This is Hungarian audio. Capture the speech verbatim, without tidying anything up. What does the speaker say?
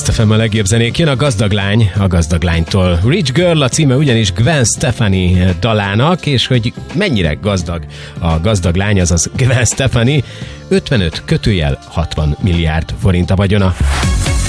ef em a legjobb zenék. Jön a Gazdag Lány, a Gazdag Lánytól. Rich Girl a címe ugyanis Gwen Stefani dalának, és hogy mennyire gazdag a Gazdag Lány, azaz Gwen Stefani, ötvenöt kötőjel hatvan milliárd forint a vagyona.